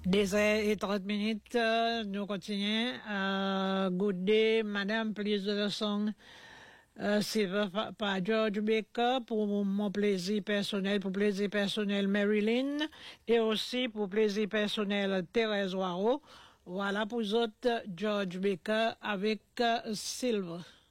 10h30, nous continuons à goûter Madame Please the Song. C'est par George Baker pour mon plaisir personnel, pour plaisir personnel Marilyn et aussi pour plaisir personnel Thérèse Waro. Voilà pour vous autres George Baker avec Silver.